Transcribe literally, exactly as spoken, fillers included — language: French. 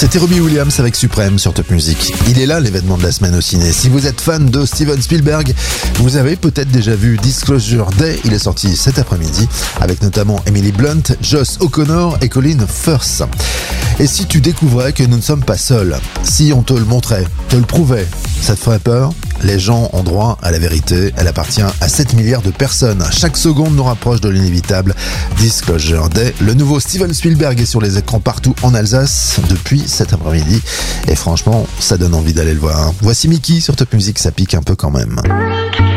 C'était Robbie Williams avec Suprême sur Top Music. Il est là l'événement de la semaine au ciné. Si vous êtes fan de Steven Spielberg, vous avez peut-être déjà vu Disclosure Day. Il est sorti cet après-midi avec notamment Emily Blunt, Joss O'Connor et Colin Firth. Et si tu découvrais que nous ne sommes pas seuls, si on te le montrait, te le prouvait, ça te ferait peur ? Les gens ont droit à la vérité, elle appartient à sept milliards de personnes. Chaque seconde nous rapproche de l'inévitable. Disclosure Day, le nouveau Steven Spielberg est sur les écrans partout en Alsace depuis cet après-midi. Et franchement, ça donne envie d'aller le voir. Voici Mickey sur Top Music, ça pique un peu quand même.